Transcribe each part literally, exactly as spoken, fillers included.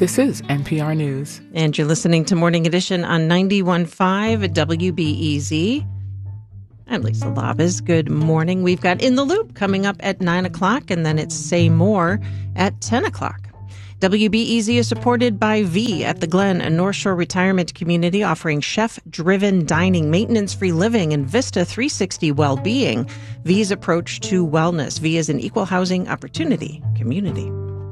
This is N P R News. And you're listening to Morning Edition on ninety-one point five W B E Z. I'm Lisa Labas. Good morning. We've got In the Loop coming up at nine o'clock, and then it's Say More at ten o'clock. W B E Z is supported by V at the Glen, a North Shore retirement community offering chef-driven dining, maintenance-free living, and Vista three sixty well-being. V's approach to wellness. V is an equal housing opportunity community.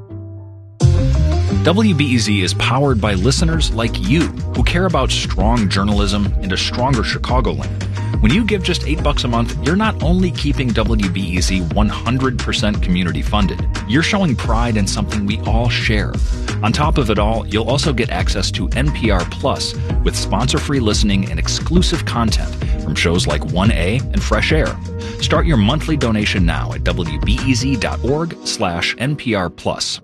W B E Z is powered by listeners like you who care about strong journalism and a stronger Chicagoland. When you give just eight bucks a month, you're not only keeping W B E Z one hundred percent community funded, you're showing pride in something we all share. On top of it all, you'll also get access to N P R Plus with sponsor-free listening and exclusive content from shows like one A and Fresh Air. Start your monthly donation now at wbez.org slash NPR Plus.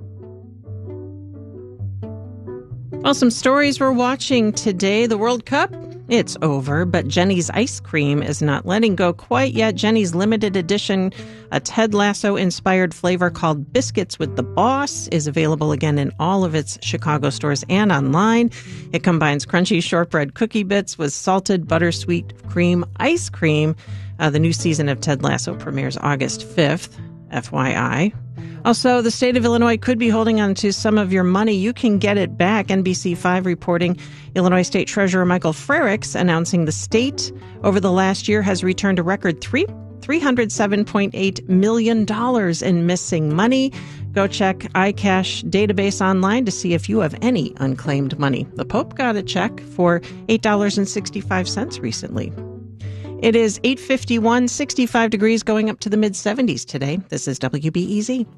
Well, some stories we're watching today. The World Cup, it's over, but Jenny's ice cream is not letting go quite yet. Jenny's limited edition, a Ted Lasso-inspired flavor called Biscuits with the Boss, is available again in all of its Chicago stores and online. It combines crunchy shortbread cookie bits with salted buttersweet cream ice cream. Uh, the new season of Ted Lasso premieres August fifth, F Y I. Also, the state of Illinois could be holding on to some of your money. You can get it back. N B C five reporting Illinois State Treasurer Michael Frerichs announcing the state over the last year has returned a record three three hundred seven point eight million dollars in missing money. Go check iCash database online to see if you have any unclaimed money. The Pope got a check for eight dollars and sixty-five cents recently. It is eight fifty-one, sixty-five degrees, going up to the mid seventies today. This is W B E Z.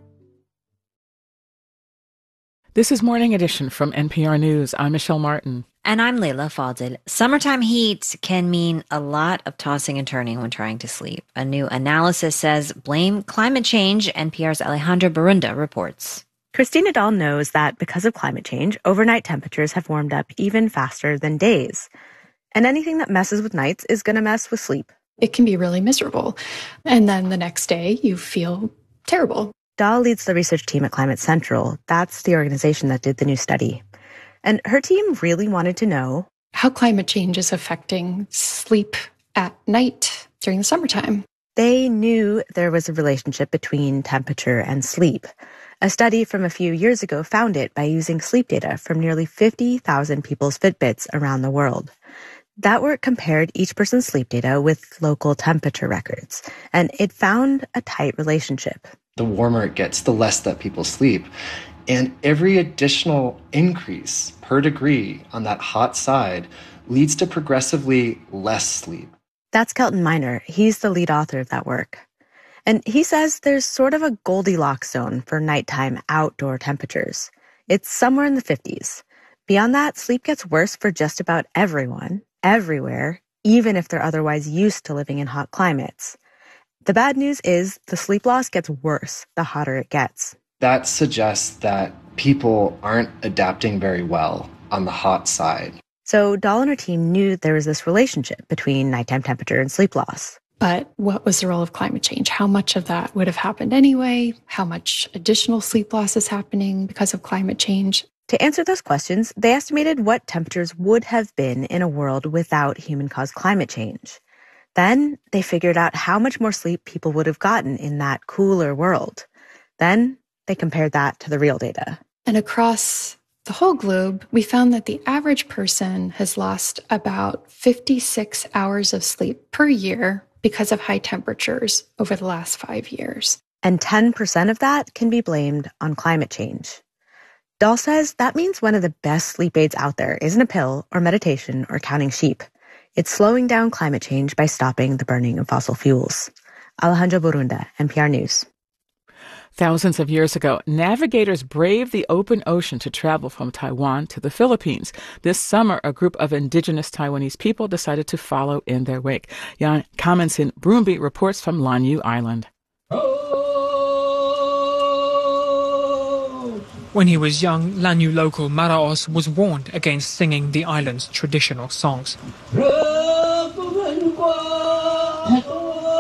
This is Morning Edition from N P R News. I'm Michelle Martin. And I'm Leila Fadel. Summertime heat can mean a lot of tossing and turning when trying to sleep. A new analysis says blame climate change. N P R's Alejandra Barunda reports. Christina Dahl knows that because of climate change, overnight temperatures have warmed up even faster than days. And anything that messes with nights is going to mess with sleep. It can be really miserable. And then the next day, you feel terrible. Dahl leads the research team at Climate Central. That's the organization that did the new study. And her team really wanted to know how climate change is affecting sleep at night during the summertime. They knew there was a relationship between temperature and sleep. A study from a few years ago found it by using sleep data from nearly fifty thousand people's Fitbits around the world. That work compared each person's sleep data with local temperature records, and it found a tight relationship. The warmer it gets, the less that people sleep. And every additional increase per degree on that hot side leads to progressively less sleep. That's Kelton Miner. He's the lead author of that work. And he says there's sort of a Goldilocks zone for nighttime outdoor temperatures. It's somewhere in the fifties. Beyond that, sleep gets worse for just about everyone, everywhere, even if they're otherwise used to living in hot climates. The bad news is the sleep loss gets worse the hotter it gets. That suggests that people aren't adapting very well on the hot side. So Dahl and her team knew there was this relationship between nighttime temperature and sleep loss. But what was the role of climate change? How much of that would have happened anyway? How much additional sleep loss is happening because of climate change? To answer those questions, they estimated what temperatures would have been in a world without human-caused climate change. Then they figured out how much more sleep people would have gotten in that cooler world. Then they compared that to the real data. And across the whole globe, we found that the average person has lost about fifty-six hours of sleep per year because of high temperatures over the last five years. And ten percent of that can be blamed on climate change. Dahl says that means one of the best sleep aids out there isn't a pill or meditation or counting sheep. It's slowing down climate change by stopping the burning of fossil fuels. Alejandra Barunda, N P R News. Thousands of years ago, navigators braved the open ocean to travel from Taiwan to the Philippines. This summer, a group of indigenous Taiwanese people decided to follow in their wake. Jan Kamensin Broomby reports from Lanyu Island. When he was young, Lanyu local Maraos was warned against singing the island's traditional songs.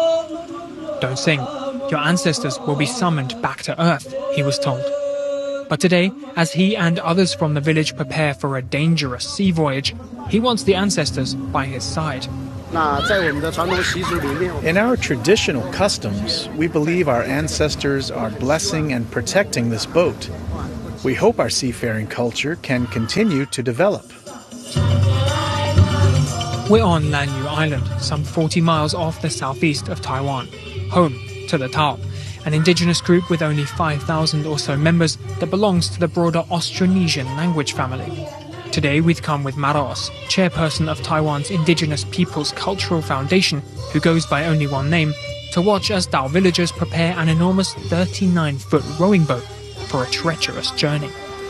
Don't sing. Your ancestors will be summoned back to Earth, he was told. But today, as he and others from the village prepare for a dangerous sea voyage, he wants the ancestors by his side. In our traditional customs, we believe our ancestors are blessing and protecting this boat. We hope our seafaring culture can continue to develop. We're on Lanyu Island, some forty miles off the southeast of Taiwan, home to the Tao, an indigenous group with only five thousand or so members that belongs to the broader Austronesian language family. Today we've come with Maraos, chairperson of Taiwan's Indigenous Peoples Cultural Foundation, who goes by only one name, to watch as Dao villagers prepare an enormous thirty-nine foot rowing boat for a treacherous journey.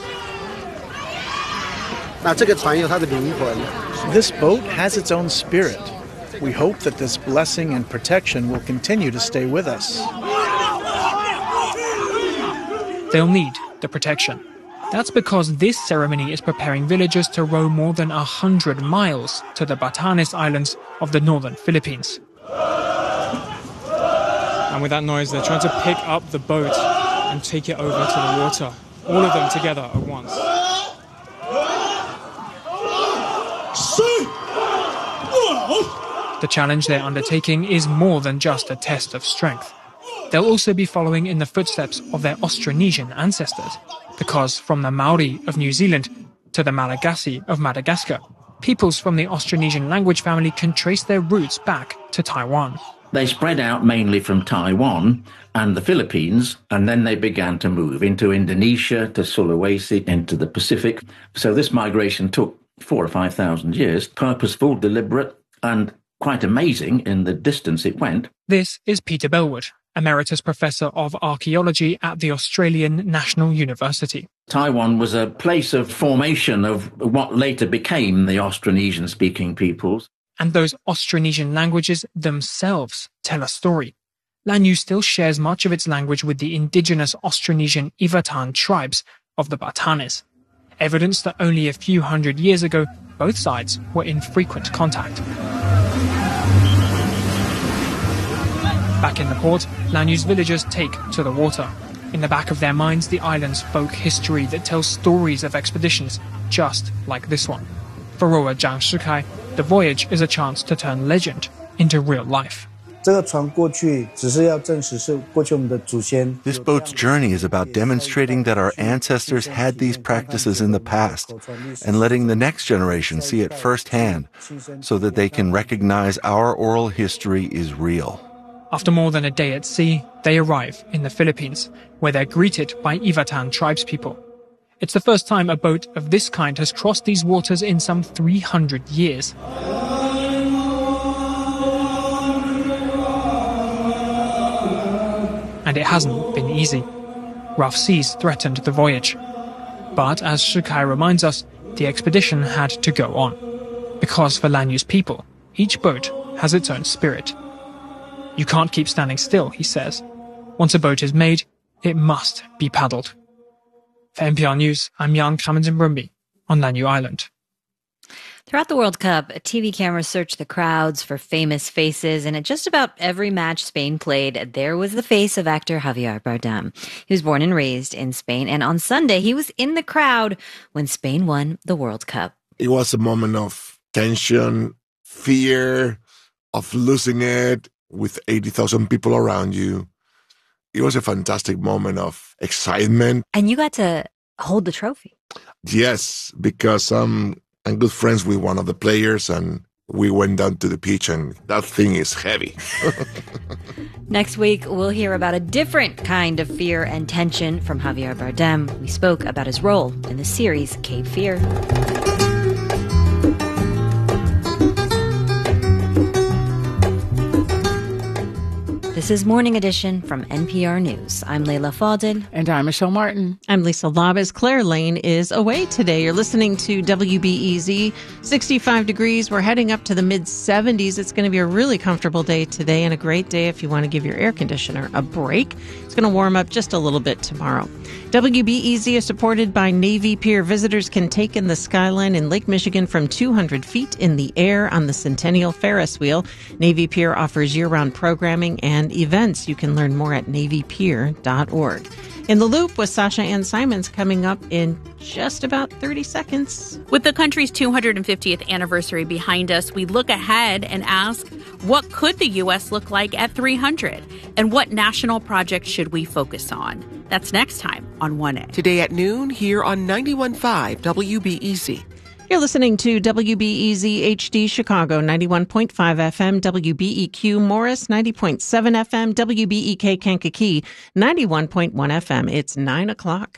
This boat has its own spirit. We hope that this blessing and protection will continue to stay with us. They'll need the protection. That's because this ceremony is preparing villagers to row more than one hundred miles to the Batanes Islands of the northern Philippines. And with that noise, they're trying to pick up the boat and take it over to the water, all of them together at once. The challenge they're undertaking is more than just a test of strength. They'll also be following in the footsteps of their Austronesian ancestors, because from the Maori of New Zealand to the Malagasy of Madagascar, peoples from the Austronesian language family can trace their roots back to Taiwan. They spread out mainly from Taiwan and the Philippines, and then they began to move into Indonesia, to Sulawesi, into the Pacific. So this migration took four or five thousand years, purposeful, deliberate, and quite amazing in the distance it went. This is Peter Bellwood, Emeritus Professor of Archaeology at the Australian National University. Taiwan was a place of formation of what later became the Austronesian-speaking peoples. And those Austronesian languages themselves tell a story. Lanyu still shares much of its language with the indigenous Austronesian Ivatan tribes of the Batanes, evidence that only a few hundred years ago, both sides were in frequent contact. Back in the port, Lanyu's villagers take to the water. In the back of their minds, the island's folk history that tells stories of expeditions just like this one. For rower Zhang Shikai, the voyage is a chance to turn legend into real life. This boat's journey is about demonstrating that our ancestors had these practices in the past and letting the next generation see it firsthand so that they can recognize our oral history is real. After more than a day at sea, they arrive in the Philippines, where they're greeted by Ivatan tribespeople. It's the first time a boat of this kind has crossed these waters in some three hundred years. And it hasn't been easy. Rough seas threatened the voyage. But as Shikai reminds us, the expedition had to go on. Because for Lanyu's people, each boat has its own spirit. You can't keep standing still, he says. Once a boat is made, it must be paddled. For N P R News, I'm Jan Kramenden-Brumby on Lanyu Island. Throughout the World Cup, T V cameras searched the crowds for famous faces, and at just about every match Spain played, there was the face of actor Javier Bardem. He was born and raised in Spain, and on Sunday, he was in the crowd when Spain won the World Cup. It was a moment of tension, fear, of losing it with eighty thousand people around you. It was a fantastic moment of excitement. And you got to hold the trophy. Yes, because um, I'm good friends with one of the players, and we went down to the pitch, and that thing is heavy. Next week, we'll hear about a different kind of fear and tension from Javier Bardem. We spoke about his role in the series Cape Fear. This is Morning Edition from N P R News. I'm Leila Fadel. And I'm Michelle Martin. I'm Lisa Labas. Claire Lane is away today. You're listening to W B E Z. sixty-five degrees. We're heading up to the mid seventies. It's going to be a really comfortable day today and a great day if you want to give your air conditioner a break. It's going to warm up just a little bit tomorrow. W B E Z is supported by Navy Pier. Visitors can take in the skyline in Lake Michigan from two hundred feet in the air on the Centennial Ferris wheel. Navy Pier offers year-round programming and events. You can learn more at navy pier dot org. In the Loop with Sasha Ann Simons coming up in just about thirty seconds. With the country's two hundred fiftieth anniversary behind us, we look ahead and ask, what could the U S look like at three hundred? And what national projects should we focus on? That's next time on one A. Today at noon here on ninety-one point five W B E Z. You're listening to W B E Z H D Chicago, ninety-one point five F M, W B E Q Morris, ninety point seven F M, W B E K Kankakee, ninety-one point one F M. It's nine o'clock.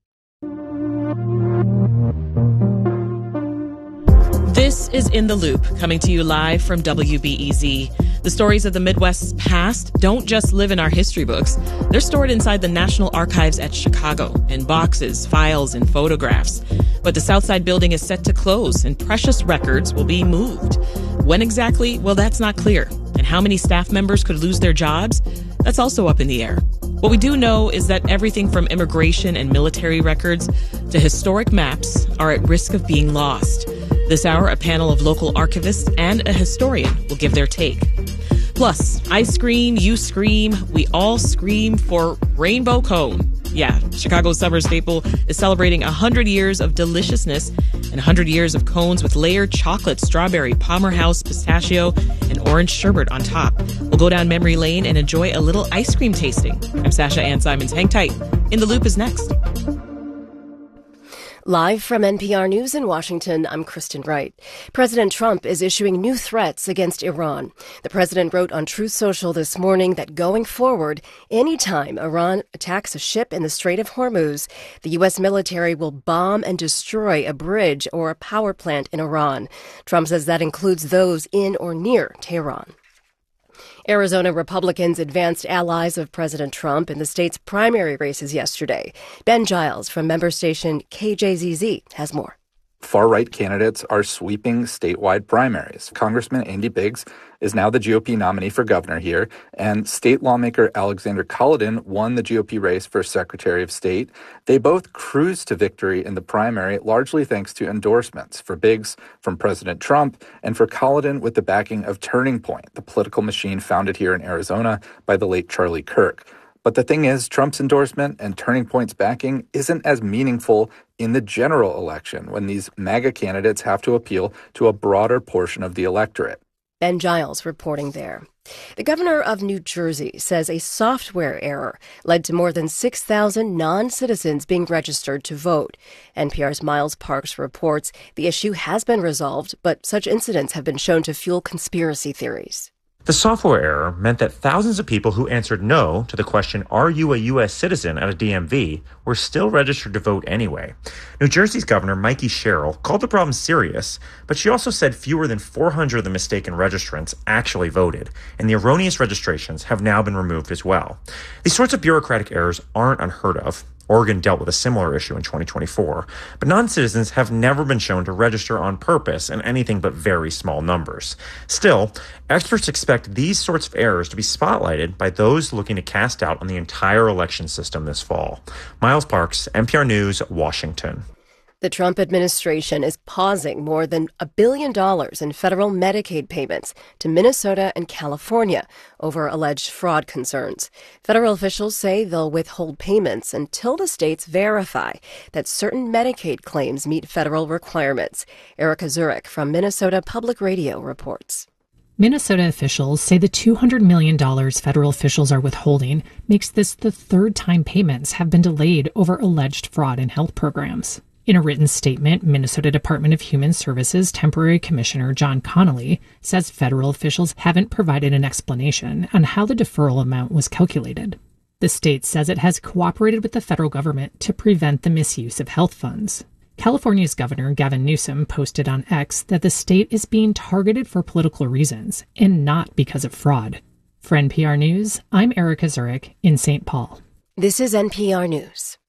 This is In the Loop, coming to you live from W B E Z. The stories of the Midwest's past don't just live in our history books. They're stored inside the National Archives at Chicago, in boxes, files, and photographs. But the Southside building is set to close, and precious records will be moved. When exactly? Well, that's not clear. And how many staff members could lose their jobs? That's also up in the air. What we do know is that everything from immigration and military records to historic maps are at risk of being lost. This hour, a panel of local archivists and a historian will give their take. Plus, I scream, you scream, we all scream for Rainbow Cone. Yeah, Chicago's summer staple is celebrating one hundred years of deliciousness and one hundred years of cones with layered chocolate, strawberry, Palmer House, pistachio, and orange sherbet on top. We'll go down memory lane and enjoy a little ice cream tasting. I'm Sasha Ann Simons. Hang tight. In the Loop is next. Live from N P R News in Washington, I'm Kristen Wright. President Trump is issuing new threats against Iran. The president wrote on Truth Social this morning that going forward, anytime Iran attacks a ship in the Strait of Hormuz, the U S military will bomb and destroy a bridge or a power plant in Iran. Trump says that includes those in or near Tehran. Arizona Republicans advanced allies of President Trump in the state's primary races yesterday. Ben Giles from member station K J Z Z has more. Far-right candidates are sweeping statewide primaries. Congressman Andy Biggs is now the G O P nominee for governor here, and state lawmaker Alexander Cullodon won the G O P race for Secretary of State. They both cruised to victory in the primary, largely thanks to endorsements, for Biggs from President Trump, and for Cullodon with the backing of Turning Point, the political machine founded here in Arizona by the late Charlie Kirk. But the thing is, Trump's endorsement and Turning Point's backing isn't as meaningful in the general election when these MAGA candidates have to appeal to a broader portion of the electorate. Ben Giles reporting there. The governor of New Jersey says a software error led to more than six thousand non-citizens being registered to vote. N P R's Miles Parks reports the issue has been resolved, but such incidents have been shown to fuel conspiracy theories. The software error meant that thousands of people who answered no to the question, are you a U S citizen at a D M V, were still registered to vote anyway. New Jersey's Governor Mikey Sherrill called the problem serious, but she also said fewer than four hundred of the mistaken registrants actually voted, and the erroneous registrations have now been removed as well. These sorts of bureaucratic errors aren't unheard of. Oregon dealt with a similar issue in twenty twenty-four, but non-citizens have never been shown to register on purpose in anything but very small numbers. Still, experts expect these sorts of errors to be spotlighted by those looking to cast doubt on the entire election system this fall. Miles Parks, N P R News, Washington. The Trump administration is pausing more than a billion dollars in federal Medicaid payments to Minnesota and California over alleged fraud concerns. Federal officials say they'll withhold payments until the states verify that certain Medicaid claims meet federal requirements. Erica Zurich from Minnesota Public Radio reports. Minnesota officials say the two hundred million dollars federal officials are withholding makes this the third time payments have been delayed over alleged fraud in health programs. In a written statement, Minnesota Department of Human Services Temporary Commissioner John Connolly says federal officials haven't provided an explanation on how the deferral amount was calculated. The state says it has cooperated with the federal government to prevent the misuse of health funds. California's Governor Gavin Newsom posted on X that the state is being targeted for political reasons and not because of fraud. For N P R News, I'm Erica Zurich in Saint Paul. This is N P R News.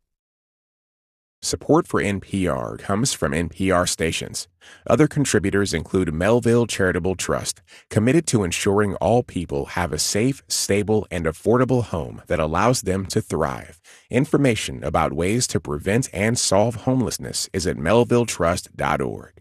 Support for N P R comes from N P R stations. Other contributors include Melville Charitable Trust, committed to ensuring all people have a safe, stable, and affordable home that allows them to thrive. Information about ways to prevent and solve homelessness is at melville trust dot org.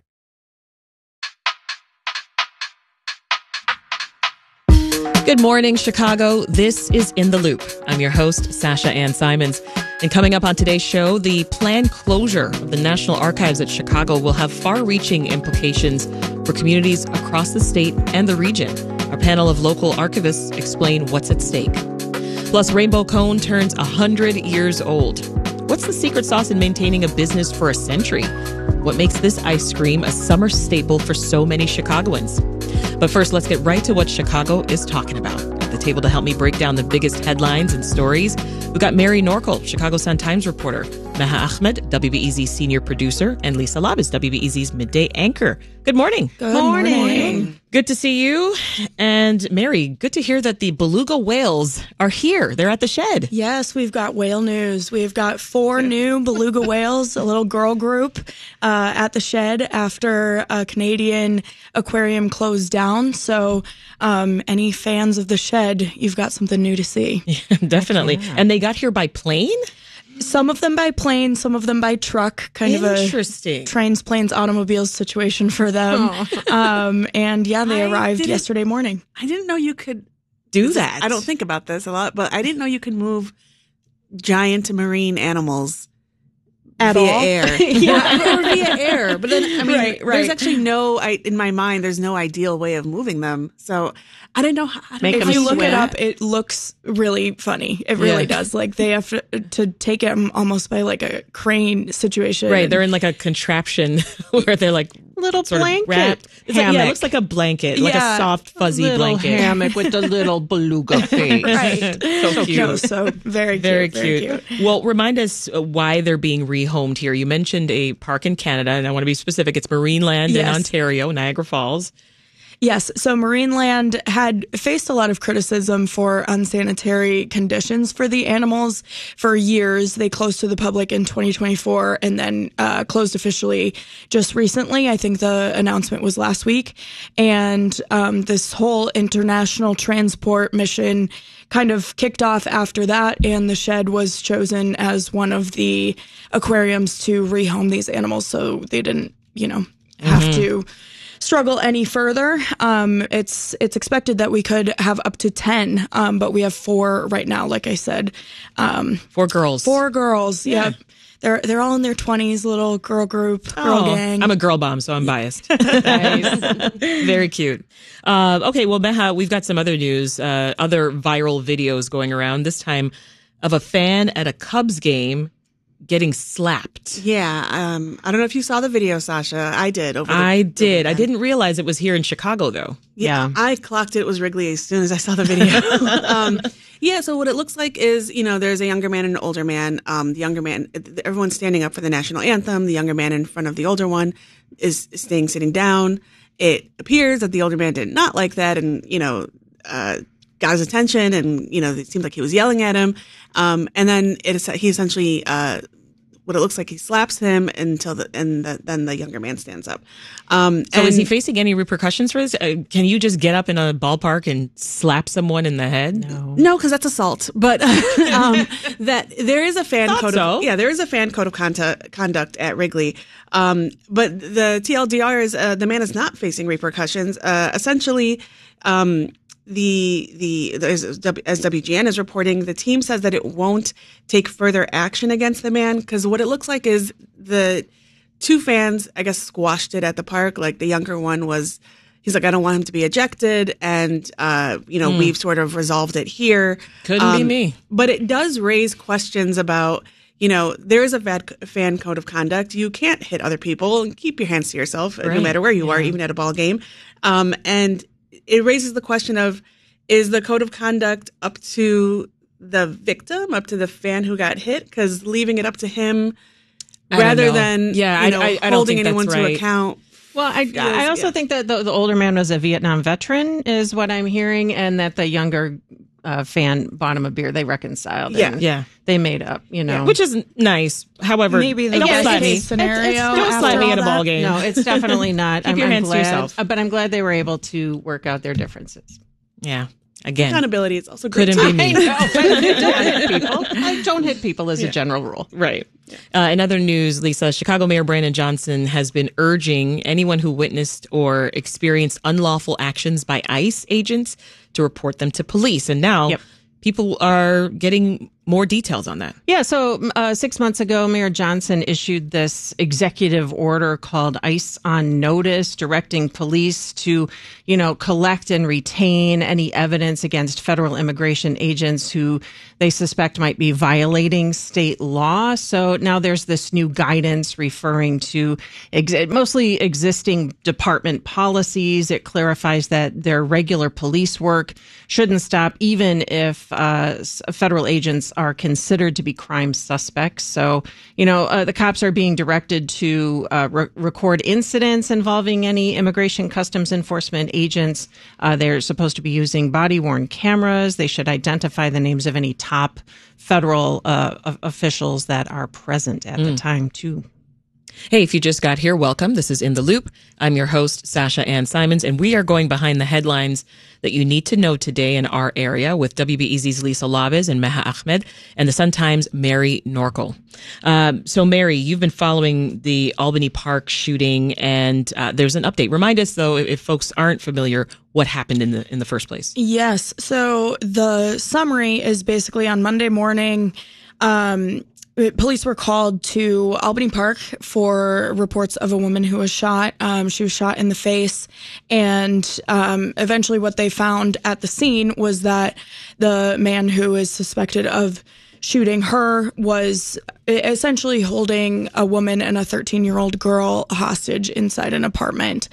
Good morning, Chicago. This is In the Loop. I'm your host, Sasha Ann Simons. And coming up on today's show, the planned closure of the National Archives at Chicago will have far-reaching implications for communities across the state and the region. Our panel of local archivists explain what's at stake. Plus, Rainbow Cone turns one hundred years old. What's the secret sauce in maintaining a business for a century? What makes this ice cream a summer staple for so many Chicagoans? But first, let's get right to what Chicago is talking about. At the table to help me break down the biggest headlines and stories, we've got Mary Norkel, Chicago Sun-Times reporter, Meha Ahmed, W B E Z senior producer, and Lisa Labus, W B E Z's midday anchor. Good morning. Good morning. morning. Good to see you. And Mary, good to hear that the beluga whales are here. They're at the shed. Yes, we've got whale news. We've got four new beluga whales, a little girl group uh, at the shed after a Canadian aquarium closed down. So um, any fans of the shed, you've got something new to see. Yeah, definitely. And they got here by plane? Some of them by plane, some of them by truck, kind of a trains, planes, automobiles situation for them. Oh. Um, and yeah, they I arrived yesterday morning. I didn't know you could do that. I don't think about this a lot, but I didn't know you could move giant marine animals at via all. air. Yeah, or via air. But then, I mean, right, right. there's actually no, I, in my mind, there's no ideal way of moving them. So I didn't know how. I don't Make know if you look it up, it looks really funny. It really yeah. does. Like they have to, to take it almost by like a crane situation. Right. They're in like a contraption where they're like little blanket. Wrapped. It's like, yeah, it looks like a blanket, yeah, like a soft, fuzzy little blanket. hammock with the little beluga face. Right. So, so cute. No, so very, very cute, cute. Very cute. Well, remind us why they're being rehomed here. You mentioned a park in Canada, and I want to be specific. It's Marineland yes. in Ontario, Niagara Falls. Yes. So Marineland had faced a lot of criticism for unsanitary conditions for the animals for years. They closed to the public in twenty twenty-four and then uh, closed officially just recently. I think the announcement was last week. And um, this whole international transport mission kind of kicked off after that. And the shed was chosen as one of the aquariums to rehome these animals so they didn't, you know, have mm-hmm. to struggle any further. Um, it's it's expected that we could have up to ten, um, but we have four right now. Like I said, um, four girls. Four girls. Yeah, yep. they're they're all in their twenties. Little girl group, girl oh, gang. I'm a girl bomb, so I'm biased. Nice. Very cute. Uh, okay, well, Meha, we've got some other news. Uh, other viral videos going around. This time of a fan at a Cubs game getting slapped. Yeah. Um, I don't know if you saw the video, Sasha. I did. Over the, I did. I didn't realize it was here in Chicago, though. Yeah. yeah. I clocked it. It was Wrigley as soon as I saw the video. um, yeah. So what it looks like is, you know, there's a younger man and an older man. Um, the younger man, everyone's standing up for the national anthem. The younger man in front of the older one is staying sitting down. It appears that the older man did not like that and, you know, uh, got his attention and, you know, it seemed like he was yelling at him. Um, and then it is, he essentially, uh, what it looks like he slaps him until the, and the, then the younger man stands up. Um, so and is he facing any repercussions for this? Uh, can you just get up in a ballpark and slap someone in the head? No, no, because that's assault. But um, that there is a fan Thought code. So. Of, yeah, there is a fan code of conduct, conduct at Wrigley. Um, but the T L D R is uh, the man is not facing repercussions. Uh, essentially. Um, The, the, the, as W G N is reporting, the team says that it won't take further action against the man because what it looks like is the two fans, I guess, squashed it at the park. Like the younger one was, he's like, I don't want him to be ejected. And, uh, you know, mm. we've sort of resolved it here. Couldn't um, be me. But it does raise questions about, you know, there is a fan code of conduct. You can't hit other people and keep your hands to yourself, right. no matter where you yeah. are, even at a ball game. Um, and it raises the question of, is the code of conduct up to the victim, up to the fan who got hit? Because leaving it up to him rather than yeah, you know, I, I, I holding don't anyone right. to account. Well, I, feels, I also yeah. think that the, the older man was a Vietnam veteran is what I'm hearing, and that the younger uh, fan bought him a beer. They reconciled. Yeah. And yeah. They made up, you know. Yeah. Which is nice. However, maybe the don't best slap case scenario. It's, it's, don't slap me at a ball game. No, it's definitely not. Keep I'm, your I'm hands glad, to yourself. But I'm glad they were able to work out their differences. Yeah. Again, accountability is also great. Couldn't be me. I know, but don't hit people. I don't hit people as Yeah. a general rule. Right. Uh, in other news, Lisa, Chicago Mayor Brandon Johnson has been urging anyone who witnessed or experienced unlawful actions by ICE agents to report them to police. And now Yep. people are getting more details on that. Yeah, so uh, six months ago, Mayor Johnson issued this executive order called ICE on Notice, directing police to, you know, collect and retain any evidence against federal immigration agents who they suspect might be violating state law. So now there's this new guidance referring to ex- mostly existing department policies. It clarifies that their regular police work shouldn't stop even if uh, federal agents are considered to be crime suspects. So, you know, uh, the cops are being directed to uh, re- record incidents involving any immigration customs enforcement agents. Uh, they're supposed to be using body-worn cameras. They should identify the names of any top federal uh, officials that are present at Mm. the time, too. Hey, if you just got here, welcome. This is In the Loop. I'm your host, Sasha Ann Simons, and we are going behind the headlines that you need to know today in our area with W B E Z's Lisa Labez and Meha Ahmed and the Sun-Times' Mary Norkel. Um, so, Mary, you've been following the Albany Park shooting, and uh, there's an update. Remind us, though, if, if folks aren't familiar, what happened in the in the first place. Yes. So the summary is basically on Monday morning. Um, Police were called to Albany Park for reports of a woman who was shot. Um, she was shot in the face. And um, eventually what they found at the scene was that the man who is suspected of shooting her was essentially holding a woman and a thirteen-year-old girl hostage inside an apartment.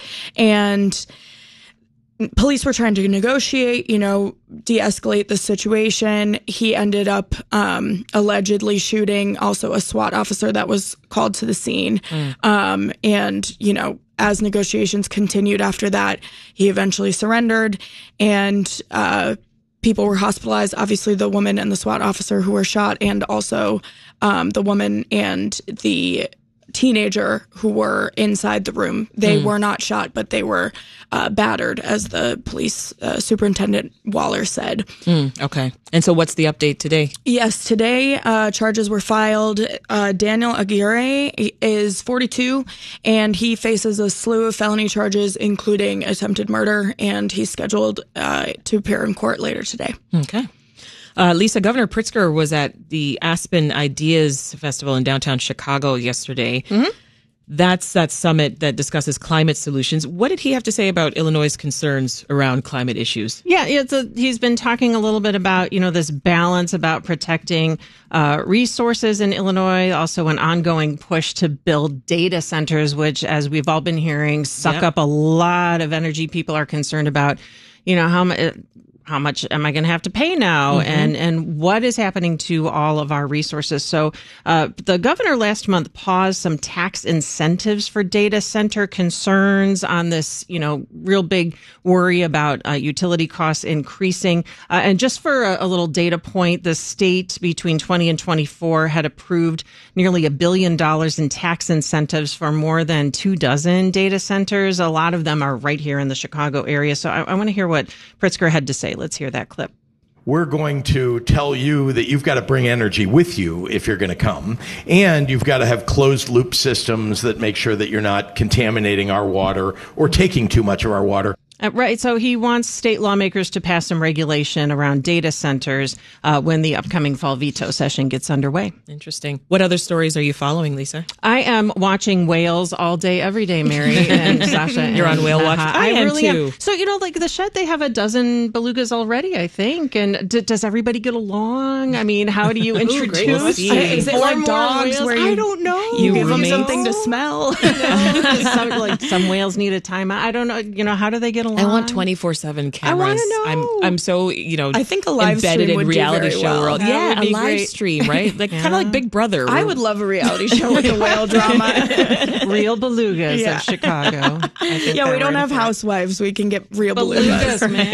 And police were trying to negotiate, you know, de-escalate the situation. He ended up um, allegedly shooting also a SWAT officer that was called to the scene. Mm. Um, and, you know, as negotiations continued after that, he eventually surrendered and uh, people were hospitalized. Obviously, the woman and the SWAT officer who were shot, and also um, the woman and the teenager who were inside the room. They mm. were not shot, but they were uh, battered, as the police uh, superintendent Waller said. Mm, okay. And so what's the update today? Yes, today uh, charges were filed. Uh, Daniel Aguirre is forty-two, and he faces a slew of felony charges, including attempted murder, and he's scheduled uh, to appear in court later today. Okay. Uh, Lisa, Governor Pritzker was at the Aspen Ideas Festival in downtown Chicago yesterday. Mm-hmm. That's that summit that discusses climate solutions. What did he have to say about Illinois' concerns around climate issues? Yeah, it's a, he's been talking a little bit about, you know, this balance about protecting uh, resources in Illinois, also an ongoing push to build data centers, which, as we've all been hearing, suck Yep. up a lot of energy. People are concerned about, you know, how much... How much am I going to have to pay now? Mm-hmm. And and what is happening to all of our resources? So uh, the governor last month paused some tax incentives for data center concerns on this, you know, real big worry about uh, utility costs increasing. Uh, and just for a, a little data point, the state between twenty and twenty-four had approved nearly a billion dollars in tax incentives for more than two dozen data centers. A lot of them are right here in the Chicago area. So I, I want to hear what Pritzker had to say. Let's hear that clip. We're going to tell you that you've got to bring energy with you if you're going to come. And you've got to have closed loop systems that make sure that you're not contaminating our water or taking too much of our water. Uh, right. So he wants state lawmakers to pass some regulation around data centers uh, when the upcoming fall veto session gets underway. Interesting. What other stories are you following, Lisa? I am watching whales all day, every day, Mary and Sasha. You're and on whale watch. Maha. I, I am really too. am. So, you know, like the shed, they have a dozen belugas already, I think. And d- does everybody get along? I mean, how do you introduce? Ooh, Is it four like more dogs whales? where you, I don't know. you give roommate? them something to smell? some, like some whales need a timeout. I don't know. You know, how do they get along? I want twenty-four seven cameras. I know. I'm I'm so, you know, I think a live embedded stream in would do reality very show well. world. That Yeah, would a be live great. stream, right? Like Yeah. kind of like Big Brother. I would love a reality show with a whale drama. Real belugas Yeah. of Chicago. I think Yeah, they're we don't right have up there. housewives. We can get real Belugas, belugas. man.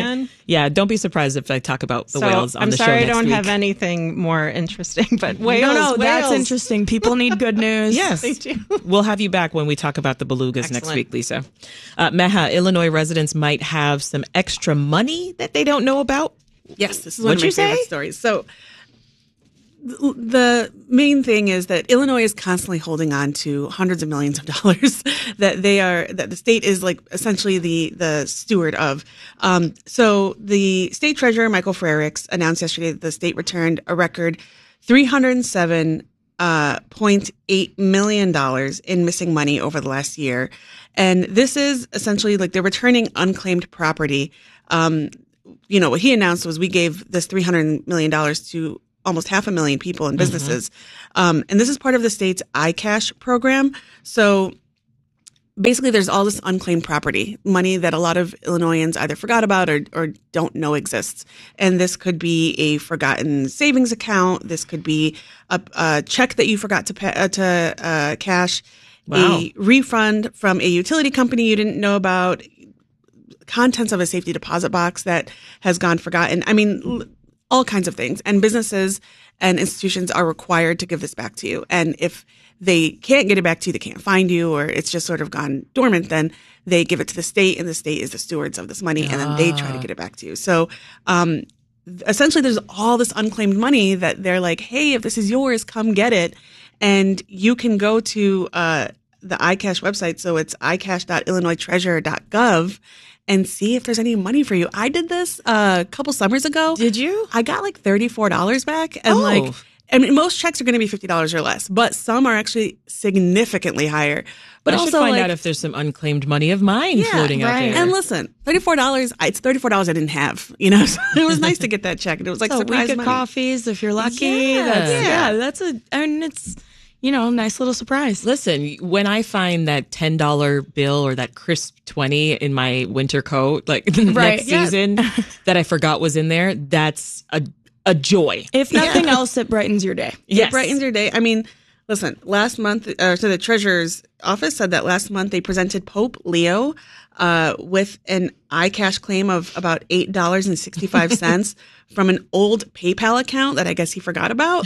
Yeah, don't be surprised if I talk about the so, whales on I'm the show sorry next I don't week. have anything more interesting, but whales, no, no, whales. that's interesting. People need good news. Yes. They do. We'll have you back when we talk about the belugas Excellent. next week, Lisa. Uh, Meha, Illinois residents might have some extra money that they don't know about. Yes, this is one What'd of my you say? favorite stories. So th- the main thing is that Illinois is constantly holding on to hundreds of millions of dollars that they are that the state is like essentially the the steward of. Um, so the state treasurer Michael Frerichs announced yesterday that the state returned a record three hundred seven point eight million dollars in missing money over the last year, and this is essentially like they're returning unclaimed property. Um, You know, what he announced was we gave this three hundred million dollars to almost half a million people and businesses. Mm-hmm. Um, and this is part of the state's iCash program. So basically there's all this unclaimed property, money that a lot of Illinoisans either forgot about or, or don't know exists. And this could be a forgotten savings account. This could be a, a check that you forgot to pay, uh, to uh, cash, Wow. a refund from a utility company you didn't know about, contents of a safety deposit box that has gone forgotten. I mean, l- all kinds of things. And businesses and institutions are required to give this back to you. And if they can't get it back to you, they can't find you, or it's just sort of gone dormant, then they give it to the state, and the state is the stewards of this money, and then they try to get it back to you. So um, essentially there's all this unclaimed money that they're like, hey, if this is yours, come get it. And you can go to uh, the iCash website. So it's i cash dot illinois treasurer dot gov and see if there's any money for you. I did this uh, a couple summers ago. Did you? I got like thirty-four dollars back. And Oh. like, I mean, most checks are going to be fifty dollars or less, but some are actually significantly higher. But I also should find like, out if there's some unclaimed money of mine yeah, floating out right. there. And listen, thirty-four dollars, it's thirty-four dollars I didn't have, you know, so it was nice to get that check. And it was like So a surprise week of money. coffees if you're lucky. Yeah. That's, Yeah. yeah, that's a, I mean, it's, you know, nice little surprise. Listen, when I find that ten dollar bill or that crisp twenty in my winter coat, like the Right, next yeah. season that I forgot was in there, that's a a joy. If nothing else, it brightens your day. It Yes. brightens your day. I mean, listen, last month, uh, so the treasurer's office said that last month they presented Pope Leo uh, with an iCash claim of about eight dollars and sixty-five cents from an old PayPal account that I guess he forgot about.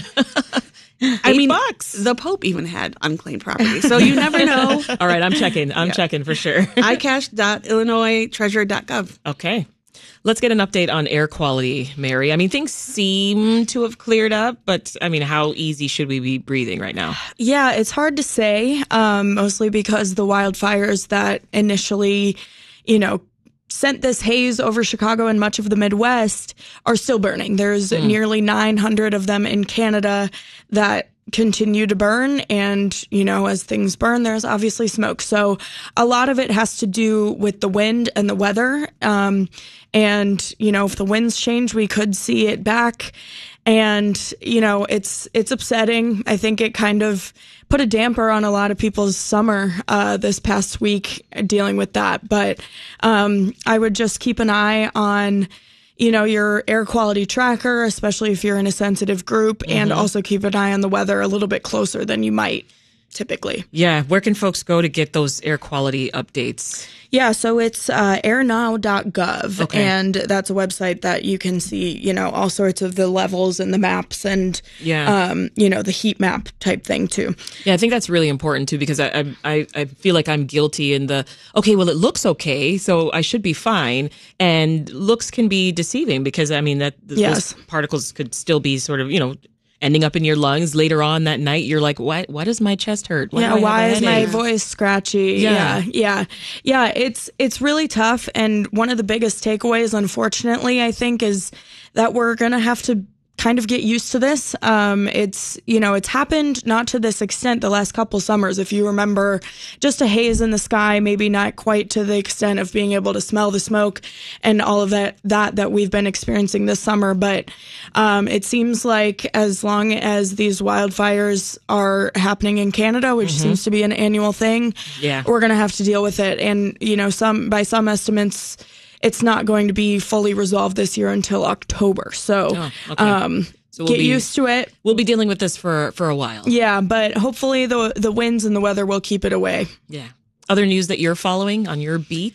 I Eight mean, bucks. the Pope even had unclaimed property, so you never know. All right, I'm checking. I'm checking for sure. i cash dot illinois treasurer dot gov. Okay. Let's get an update on air quality, Mary. I mean, things seem to have cleared up, but I mean, how easy should we be breathing right now? Yeah, it's hard to say, um, mostly because the wildfires that initially, you know, sent this haze over Chicago and much of the Midwest are still burning. There's Mm. nearly nine hundred of them in Canada that continue to burn. And, you know, as things burn, there's obviously smoke. So a lot of it has to do with the wind and the weather. Um, and, you know, if the winds change, we could see it back. And, you know, it's, it's upsetting. I think it kind of put a damper on a lot of people's summer, uh, this past week dealing with that. But, um, I would just keep an eye on, you know, your air quality tracker, especially if you're in a sensitive group, and Mhm. also keep an eye on the weather a little bit closer than you might typically. Yeah. Where can folks go to get those air quality updates? Yeah, so it's uh, air now dot gov, Okay. and that's a website that you can see, you know, all sorts of the levels and the maps and, Yeah. um, you know, the heat map type thing too. Yeah, I think that's really important too, because I, I I feel like I'm guilty in the, okay, well, it looks okay, so I should be fine. And looks can be deceiving because, I mean, that th- Yes. those particles could still be sort of, you know, ending up in your lungs later on that night. You're like, why, why does my chest hurt? Why do I yeah, have why a is my headache? voice scratchy? Yeah. yeah, yeah, yeah. It's it's really tough, and one of the biggest takeaways, unfortunately, I think, is that we're gonna have to kind of get used to this. Um, it's, you know, it's happened not to this extent the last couple summers. If you remember, just a haze in the sky, maybe not quite to the extent of being able to smell the smoke and all of that, that, that we've been experiencing this summer. But, um, it seems like as long as these wildfires are happening in Canada, which Mhm. seems to be an annual thing, Yeah. we're going to have to deal with it. And, you know, some, by some estimates, it's not going to be fully resolved this year until October. So, Oh, okay. um, So we'll get be- used to it. We'll be dealing with this for, for a while. Yeah, but hopefully the the winds and the weather will keep it away. Yeah. Other news that you're following on your beat?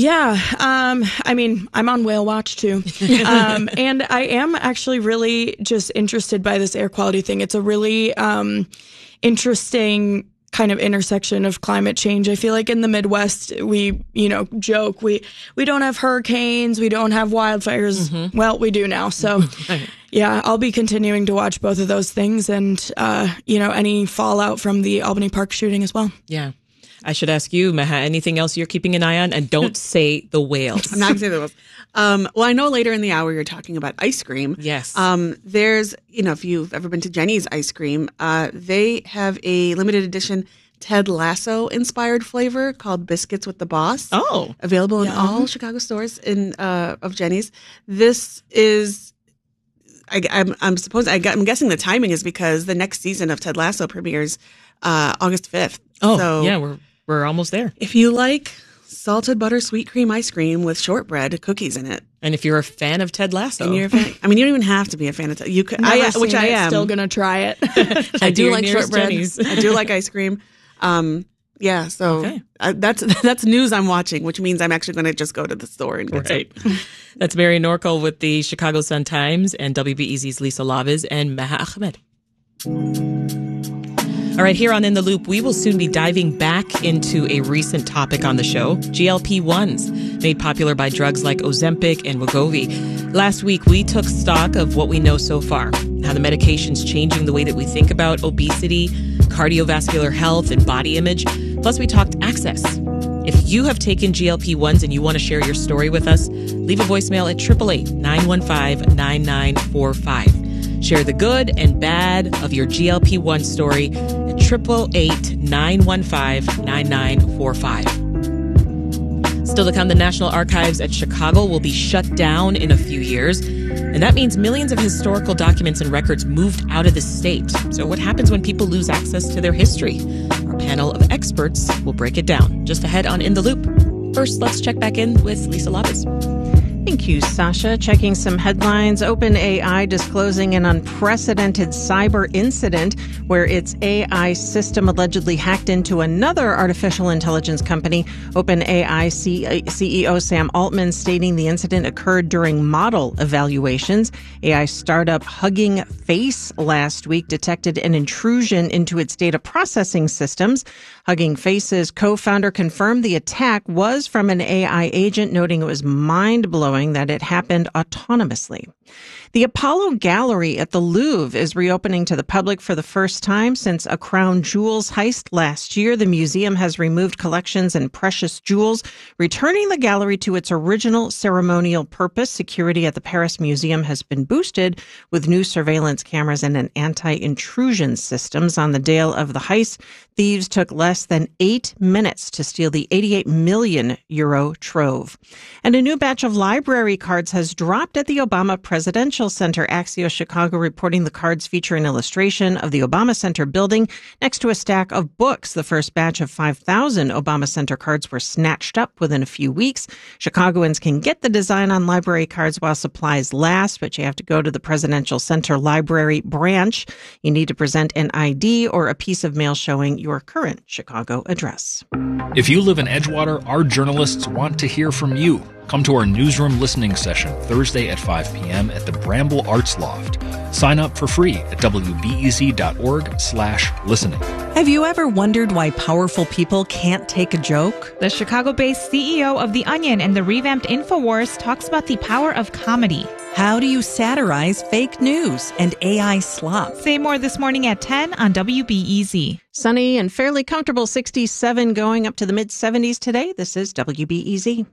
Yeah. Um, I mean, I'm on whale watch too. um, and I am actually really just interested by this air quality thing. It's a really um, interesting kind of intersection of climate change. I feel like in the Midwest, we, you know, joke, we, we don't have hurricanes, we don't have wildfires. Mm-hmm. Well, we do now. So yeah, I'll be continuing to watch both of those things and, uh, you know, any fallout from the Albany Park shooting as well. Yeah. I should ask you, Maha, anything else you're keeping an eye on? And don't say the whales. I'm not going to say the whales. Um, well, I know later in the hour you're talking about ice cream. Yes. Um, there's, you know, if you've ever been to Jenny's Ice Cream, uh, they have a limited edition Ted Lasso inspired flavor called Biscuits with the Boss. Oh. Available in Yum. all Chicago stores in uh, of Jenny's. This is, I, I'm, I'm supposed, I got, I'm guessing the timing is because the next season of Ted Lasso premieres uh, August fifth. Oh, so yeah, we're we're almost there. if you like salted butter sweet cream ice cream with shortbread cookies in it, And if you're a fan of Ted Lasso, and you're a fan, I mean, you don't even have to be a fan of Ted. You could, Never I, seen which I it, am. Still gonna try it. I do Your like nearest shortbread. Jenny's. I do like ice cream. Um, yeah, so Okay. I, that's that's news I'm watching, which means I'm actually going to just go to the store and get Right. some. That's Mary Norkel with the Chicago Sun-Times and W B E Z's Lisa Labez and Maha Ahmed. All right, here on In the Loop, we will soon be diving back into a recent topic on the show, G L P ones, made popular by drugs like Ozempic and Wegovy. Last week, we took stock of what we know so far, how the medication's changing the way that we think about obesity, cardiovascular health, and body image. Plus, we talked access. If you have taken G L P ones and you want to share your story with us, leave a voicemail at eight eight eight, nine one five, nine nine four five. Share the good and bad of your G L P one story at eight eight eight, nine one five, nine nine four five. Still to come, the National Archives at Chicago will be shut down in a few years. And that means millions of historical documents and records moved out of the state. So what happens when people lose access to their history? Our panel of experts will break it down. Just ahead on In the Loop. First, let's check back in with Lisa Labez. Thank you, Sasha. Checking some headlines. OpenAI disclosing an unprecedented cyber incident where its A I system allegedly hacked into another artificial intelligence company. OpenAI C E O Sam Altman stating the incident occurred during model evaluations. A I startup Hugging Face last week detected an intrusion into its data processing systems. Hugging Face's co-founder confirmed the attack was from an A I agent, noting it was mind-blowing that it happened autonomously. The Apollo Gallery at the Louvre is reopening to the public for the first time since a crown jewels heist last year. The museum has removed collections and precious jewels, returning the gallery to its original ceremonial purpose. Security at the Paris Museum has been boosted with new surveillance cameras and an anti-intrusion systems. On the day of the heist, thieves took less than eight minutes to steal the eighty-eight million euro trove. And a new batch of library cards has dropped at the Obama Presidential Center. Axios Chicago reporting the cards feature an illustration of the Obama Center building next to a stack of books. The first batch of five thousand Obama Center cards were snatched up within a few weeks. Chicagoans can get the design on library cards while supplies last, but you have to go to the Presidential Center Library branch. You need to present an I D or a piece of mail showing your current Chicago address. If you live in Edgewater, our journalists want to hear from you. Come to our newsroom listening session Thursday at five p.m. at the Bramble Arts Loft. Sign up for free at wbez.org slash listening. Have you ever wondered why powerful people can't take a joke? The Chicago-based C E O of The Onion and the revamped InfoWars talks about the power of comedy. How do you satirize fake news and A I slop? Say more this morning at ten on W B E Z. Sunny and fairly comfortable, sixty-seven going up to the mid-seventies today. This is W B E Z.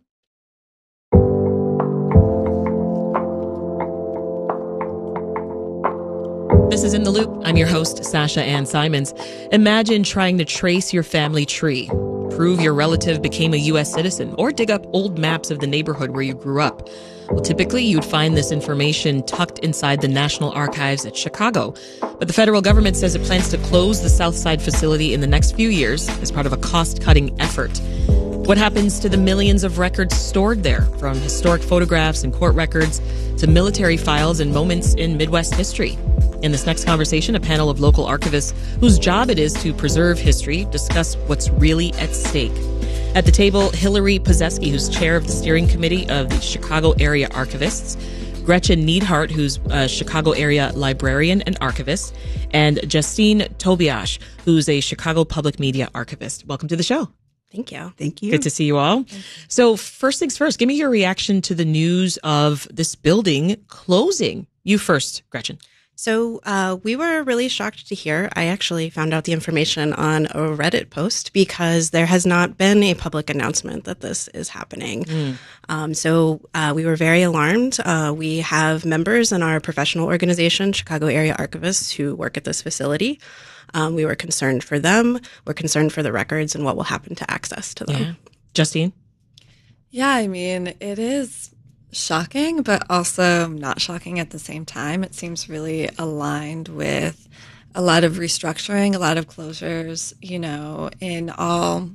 This is In the Loop. I'm your host, Sasha Ann Simons. Imagine trying to trace your family tree, prove your relative became a U S citizen, or dig up old maps of the neighborhood where you grew up. Well, typically, you'd find this information tucked inside the National Archives at Chicago. But the federal government says it plans to close the Southside facility in the next few years as part of a cost-cutting effort. What happens to the millions of records stored there, from historic photographs and court records to military files and moments in Midwest history? In this next conversation, a panel of local archivists whose job it is to preserve history discuss what's really at stake. At the table, Hillary Pozeski, who's chair of the steering committee of the Chicago Area Archivists, Gretchen Neidhart, who's a Chicago area librarian and archivist, and Justine Tobiash, who's a Chicago public media archivist. Welcome to the show. Thank you. Thank you. Good to see you all. So first things first, give me your reaction to the news of this building closing. You first, Gretchen. So uh, we were really shocked to hear. I actually found out the information on a Reddit post because there has not been a public announcement that this is happening. Mm. Um, so uh, we were very alarmed. Uh, we have members in our professional organization, Chicago Area Archivists, who work at this facility. Um, we were concerned for them. We're concerned for the records and what will happen to access to them. Yeah. Justine? Yeah, I mean, it is shocking, but also not shocking at the same time. It seems really aligned with a lot of restructuring, a lot of closures, you know, in all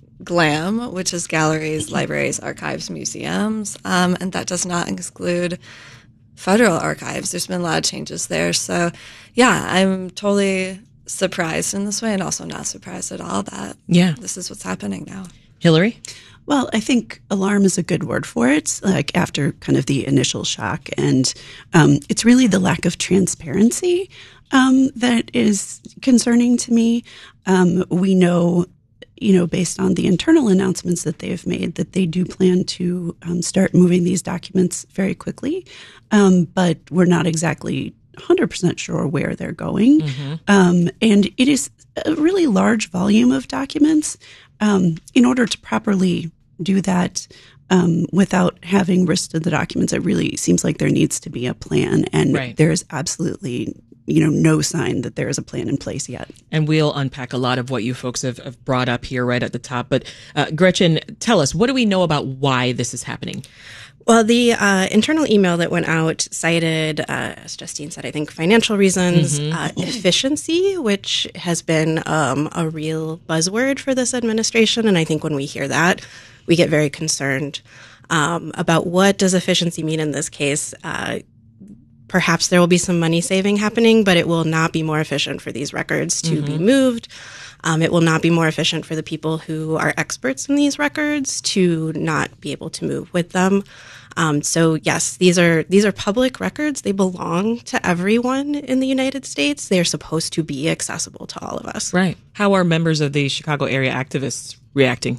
GLAM, which is galleries, libraries, archives, museums. Um, and that does not exclude federal archives. There's been a lot of changes there. So, yeah, I'm totally surprised in this way and also not surprised at all that yeah. this is what's happening now. Hillary? Well, I think alarm is a good word for it, like after kind of the initial shock. And um, it's really the lack of transparency um, that is concerning to me. Um, we know, you know, based on the internal announcements that they have made, that they do plan to um, start moving these documents very quickly. Um, but we're not exactly one hundred percent sure where they're going. Mm-hmm. Um, and it is a really large volume of documents. Um, in order to properly do that um, without having risk to the documents, it really seems like there needs to be a plan. And right. there is absolutely, you know, no sign that there is a plan in place yet. And we'll unpack a lot of what you folks have, have brought up here right at the top. But uh, Gretchen, tell us, what do we know about why this is happening? Well, the uh, internal email that went out cited, uh, as Justine said, I think financial reasons, mm-hmm. uh, efficiency, which has been um, a real buzzword for this administration. And I think when we hear that, we get very concerned um, about what does efficiency mean in this case. Uh, perhaps there will be some money saving happening, but it will not be more efficient for these records to mm-hmm. be moved. Um, it will not be more efficient for the people who are experts in these records to not be able to move with them. Um, so yes, these are these are public records. They belong to everyone in the United States. They are supposed to be accessible to all of us. Right. How are members of the Chicago area activists reacting?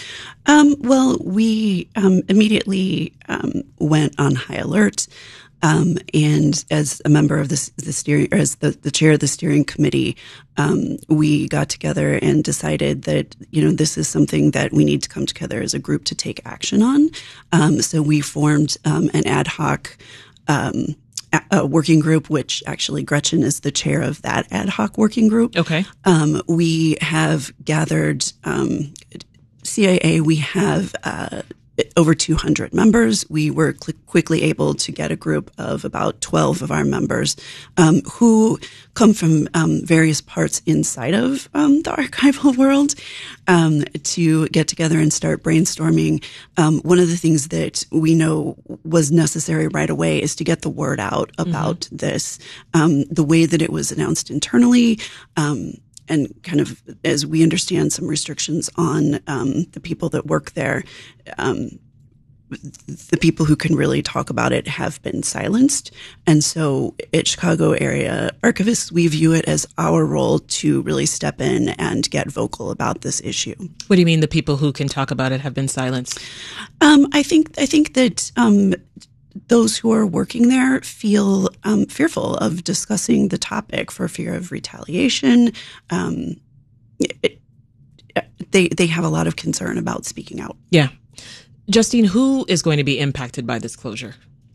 Um, well, we um, immediately um, went on high alert. Um, and as a member of this, the steering, or as the, the chair of the steering committee, um, we got together and decided that, you know, this is something that we need to come together as a group to take action on. Um, so we formed um, an ad hoc um, a, a working group, which actually Gretchen is the chair of that ad hoc working group. Okay. Um, we have gathered um, C I A. We have uh, over two hundred members. We were cl- quickly able to get a group of about twelve of our members um, who come from um, various parts inside of um, the archival world um, to get together and start brainstorming. Um, one of the things that we know was necessary right away is to get the word out about mm-hmm. this. Um, the way that it was announced internally, um, and kind of, as we understand, some restrictions on um, the people that work there. Um, the people who can really talk about it have been silenced. And so at Chicago Area Archivists, we view it as our role to really step in and get vocal about this issue. What do you mean the people who can talk about it have been silenced? Um, I think I think that um, those who are working there feel um, fearful of discussing the topic for fear of retaliation. Um, it, they they have a lot of concern about speaking out. Yeah. Justine, who is going to be impacted by this closure?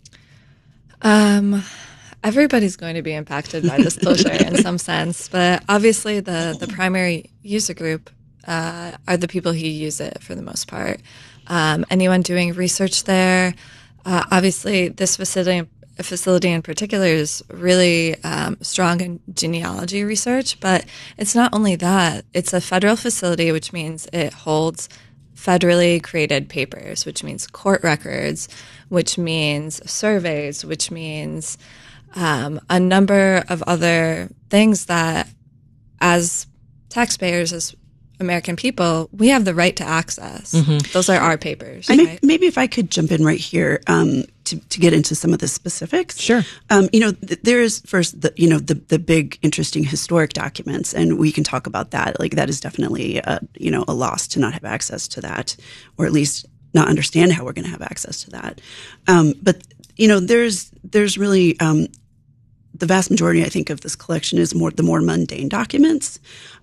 Um, everybody's going to be impacted by this closure in some sense, but obviously the, the primary user group uh, are the people who use it for the most part. Um, anyone doing research there, uh, obviously this facility facility in particular is really um, strong in genealogy research, but it's not only that. It's a federal facility, which means it holds federally created papers, which means court records, which means surveys, which means um, a number of other things that as taxpayers, as American people, we have the right to access. Mm-hmm. Those are our papers. I right? may, maybe if I could jump in right here um, to, to get into some of the specifics. Sure. Um, you know, th- there is first, the, you know, the, the big, interesting historic documents, and we can talk about that. Like, that is definitely, a, you know, a loss to not have access to that, or at least not understand how we're going to have access to that. Um, but, you know, there's, there's really, um, the vast majority, I think, of this collection is more, the more mundane documents.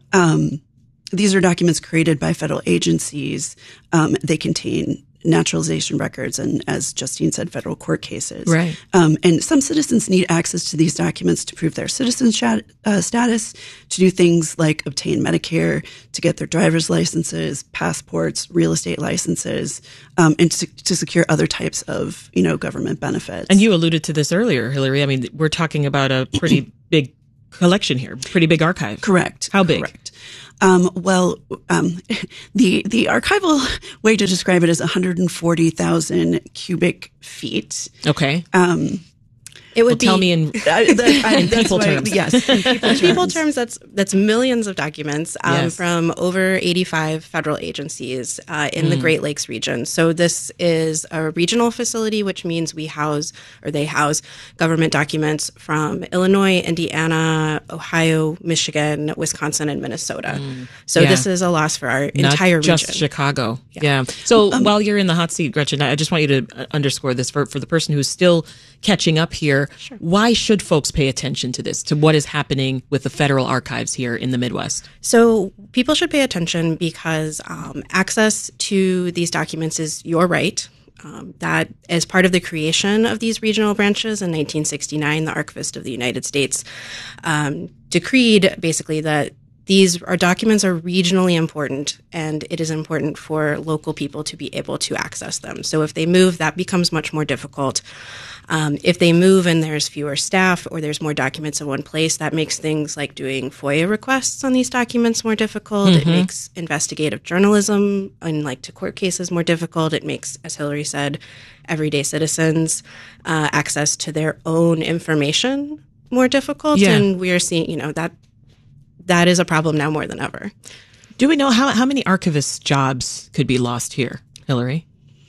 Um, These are documents created by federal agencies. Um, they contain naturalization records and, as Justine said, federal court cases. Right. Um, and some citizens need access to these documents to prove their citizen shat- uh, status, to do things like obtain Medicare, to get their driver's licenses, passports, real estate licenses, um, and to, to secure other types of, you know, government benefits. And you alluded to this earlier, Hillary. I mean, we're talking about a pretty big collection here, pretty big archive. Correct. How big? Correct. Um, well, um, the, the archival way to describe it is one hundred forty thousand cubic feet. Okay. Um, It would well, be tell me in, uh, the, I, in people why, terms. Yes, in people in terms. people terms, that's that's millions of documents um, Yes. from over eighty-five federal agencies uh, in Mm. the Great Lakes region. So this is a regional facility, which means we house, or they house, government documents from Illinois, Indiana, Ohio, Michigan, Wisconsin, and Minnesota. Mm. So Yeah. this is a loss for our Not entire just region. Chicago. Yeah. yeah. So um, while you're in the hot seat, Gretchen, I just want you to underscore this for, for the person who's still catching up here. Sure. Why should folks pay attention to this, to what is happening with the federal archives here in the Midwest? So people should pay attention because um, access to these documents is your right. Um, that as part of the creation of these regional branches in nineteen sixty-nine, the Archivist of the United States um, decreed basically that these are documents are regionally important, and it is important for local people to be able to access them. So if they move, that becomes much more difficult. Um, if they move and there's fewer staff or there's more documents in one place, that makes things like doing FOIA requests on these documents more difficult. Mm-hmm. It makes investigative journalism and like to court cases more difficult. It makes, as Hillary said, everyday citizens uh, access to their own information more difficult. Yeah. And we are seeing, you know, that that is a problem now more than ever. Do we know how, how many archivist jobs could be lost here, Hillary?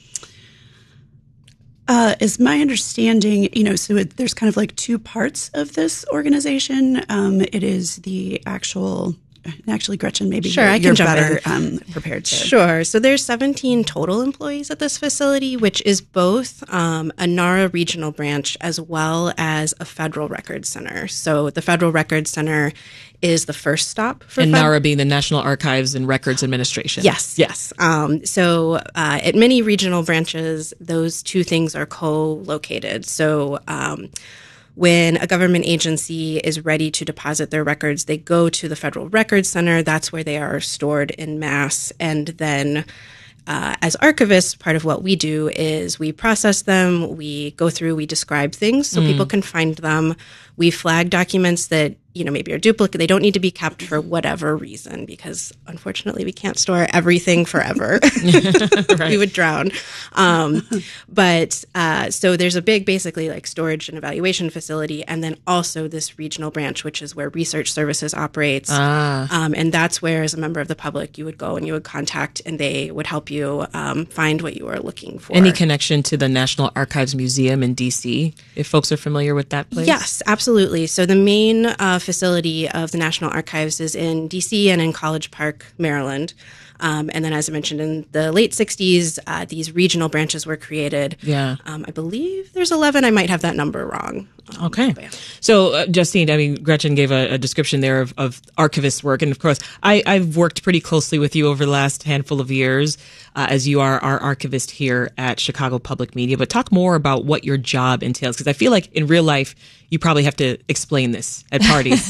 Uh, is my understanding, you know, so it, there's kind of like two parts of this organization. Um, it is the actual, actually, Gretchen, maybe Sure, you're, I can you're jump better in. um, prepared to. Sure. So there's seventeen total employees at this facility, which is both um, a NARA regional branch as well as a federal records center. So the Federal Records Center is the first stop for And fed- NARA being the National Archives and Records Administration. Yes, yes. Um, so uh, at many regional branches, those two things are co-located. So um, when a government agency is ready to deposit their records, they go to the Federal Records Center. That's where they are stored in mass. And then uh, as archivists, part of what we do is we process them, we go through, we describe things so Mm. people can find them. We flag documents that, you know, maybe are duplicate. They don't need to be kept for whatever reason because, unfortunately, we can't store everything forever. Right. We would drown. Um, but uh, so there's a big, basically, like storage and evaluation facility, and then also this regional branch, which is where research services operates. Ah. Um, and that's where, as a member of the public, you would go and you would contact, and they would help you um, find what you are looking for. Any connection to the National Archives Museum in D C, if folks are familiar with that place? Yes, absolutely. So the main uh, facility of the National Archives is in D C and in College Park, Maryland. Um, and then, as I mentioned, in the late sixties, uh, these regional branches were created. Yeah. Um, I believe there's eleven. I might have that number wrong. Um, Okay. So, uh, Justine, I mean, Gretchen gave a, a description there of, of archivist work. And of course, I, I've worked pretty closely with you over the last handful of years uh, as you are our archivist here at Chicago Public Media. But talk more about what your job entails, because I feel like in real life, you probably have to explain this at parties.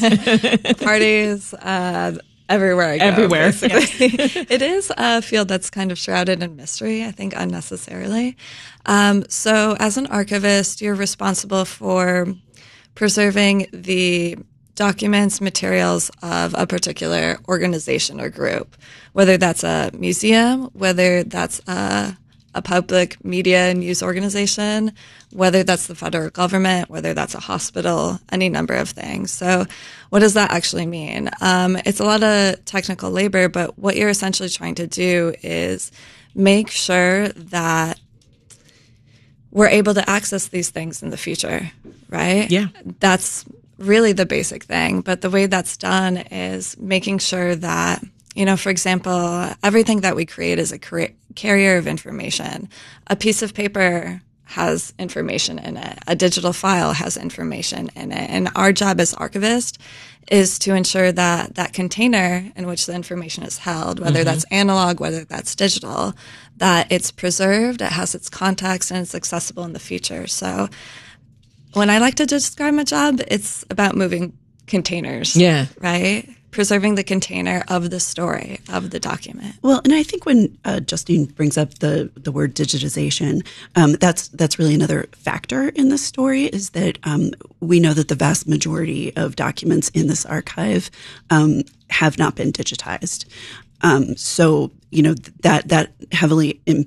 Parties, uh, everywhere I go. Everywhere. basically. It is a field that's kind of shrouded in mystery, I think unnecessarily. Um, so as an archivist, you're responsible for preserving the documents, materials of a particular organization or group, whether that's a museum, whether that's a a public media and news organization, whether that's the federal government, whether that's a hospital, any number of things. So what does that actually mean? Um, it's a lot of technical labor, but what you're essentially trying to do is make sure that we're able to access these things in the future, right? Yeah. That's really the basic thing. But the way that's done is making sure that, you know, for example, everything that we create is a car- carrier of information. A piece of paper has information in it. A digital file has information in it. And our job as archivists is to ensure that that container in which the information is held, whether mm-hmm. that's analog, whether that's digital, that it's preserved, it has its context, and it's accessible in the future. So when I like to describe my job, it's about moving containers. Yeah. Right? Preserving the container of the story, of the document. Well, and I think when uh, Justine brings up the the word digitization, um, that's that's really another factor in this story, is that um, we know that the vast majority of documents in this archive um, have not been digitized. Um, so, you know, that that heavily